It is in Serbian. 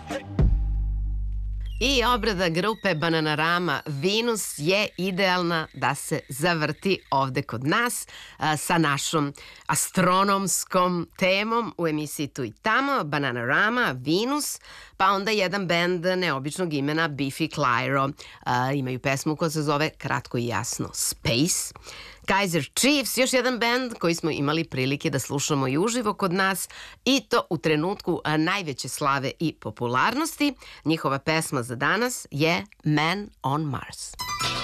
I obrada grupe Bananarama Venus je idealna da se zavrti ovde kod nas sa našom astronomskom temom u emisiji Tu i tamo, Bananarama, Venus, pa onda jedan bend neobičnog imena Biffy Clyro. Imaju pesmu koja se zove kratko i jasno Space. Kaiser Chiefs, još jedan bend koji smo imali prilike da slušamo i uživo kod nas i to u trenutku najveće slave i popularnosti. Njihova pesma za danas je Man on Mars.